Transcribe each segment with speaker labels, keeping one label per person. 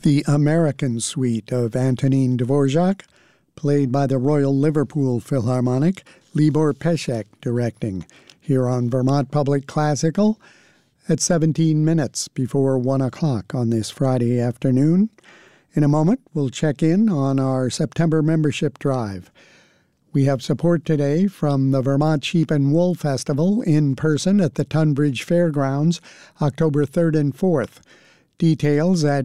Speaker 1: The American Suite of Antonin Dvorak, played by the Royal Liverpool Philharmonic, Libor Pesek directing, here on Vermont Public Classical at 17 minutes before 1 o'clock on this Friday afternoon. In a moment, we'll check in on our September membership drive. We have support today from the Vermont Sheep and Wool Festival in person at the Tunbridge Fairgrounds, October 3rd and 4th. Details at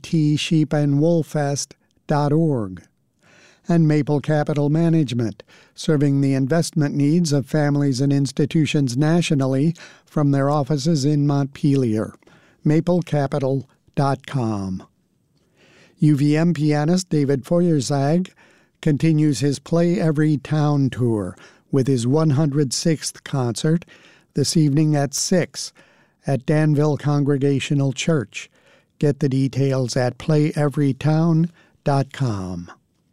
Speaker 1: vtsheepandwoolfest.org. And Maple Capital Management, serving the investment needs of families and institutions nationally from their offices in Montpelier. maplecapital.com. UVM pianist David Feuerzag continues his Play Every Town tour with his 106th concert this evening at 6 at Danville Congregational Church. Get the details at playeverytown.com.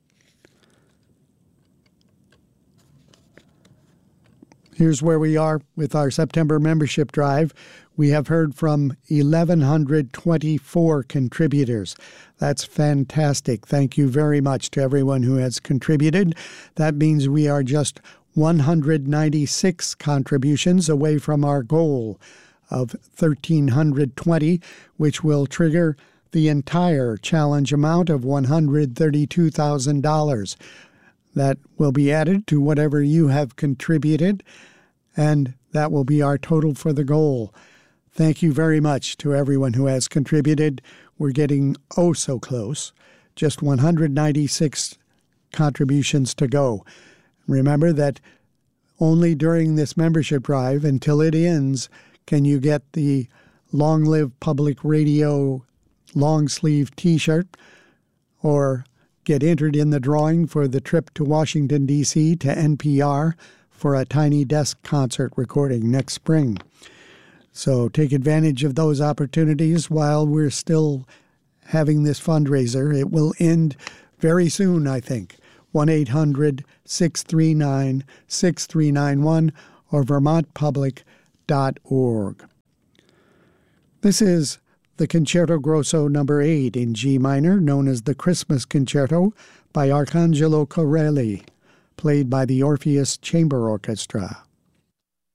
Speaker 1: Here's where we are with our September membership drive. We have heard from 1,124 contributors. That's fantastic. Thank you very much to everyone who has contributed. That means we are just 196 contributions away from our goal of 1,320, which will trigger the entire challenge amount of $132,000. That will be added to whatever you have contributed, and that will be our total for the goal. Thank you very much to everyone who has contributed. We're getting oh so close. Just 196 contributions to go. Remember that only during this membership drive, until it ends, can you get the Long Live Public Radio long sleeve t-shirt or get entered in the drawing for the trip to Washington, D.C. to NPR for a Tiny Desk concert recording next spring. So take advantage of those opportunities while we're still having this fundraiser. It will end very soon, I think. 1-800-639-6391 or vermontpublic.org. This is the Concerto Grosso No. 8 in G minor, known as the Christmas Concerto by Arcangelo Corelli, played by the Orpheus Chamber Orchestra.